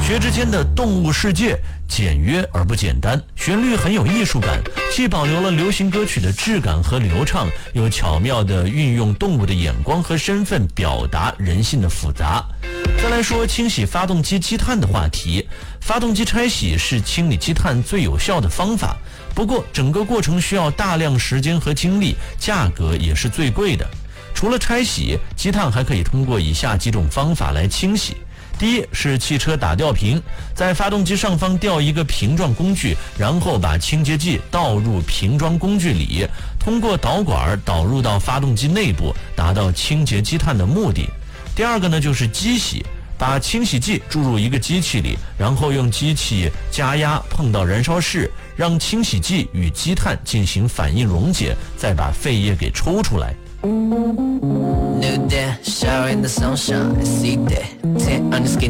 薛之谦的《动物世界》简约而不简单，旋律很有艺术感，既保留了流行歌曲的质感和流畅，又巧妙地运用动物的眼光和身份表达人性的复杂。再来说清洗发动机积碳的话题，发动机拆洗是清理积碳最有效的方法，不过整个过程需要大量时间和精力，价格也是最贵的。除了拆洗，积碳还可以通过以下几种方法来清洗。第一是汽车打吊瓶，在发动机上方吊一个瓶状工具，然后把清洁剂倒入瓶装工具里，通过导管导入到发动机内部，达到清洁积碳的目的。第二个呢就是机洗，把清洗剂注入一个机器里，然后用机器加压碰到燃烧室，让清洗剂与积碳进行反应溶解，再把废液给抽出来。 New day, shower in the sunshine, I see that. Tint on your skin.